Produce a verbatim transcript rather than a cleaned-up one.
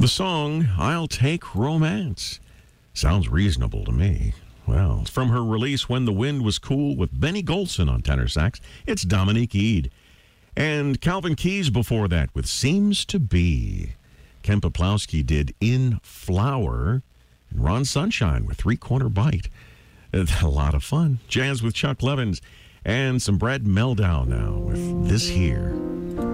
The song, I'll Take Romance. Sounds reasonable to me. Well, it's from her release, When the Wind Was Cool, with Benny Golson on tenor sax. It's Dominique Eade. And Calvin Keys before that with Seems to Be. Ken Poplowski did In Flower. And Ron Sunshine with Three Corner Bite. It's a lot of fun. Jazz with Chuck Levins. And some Brad Meldau now with This Here.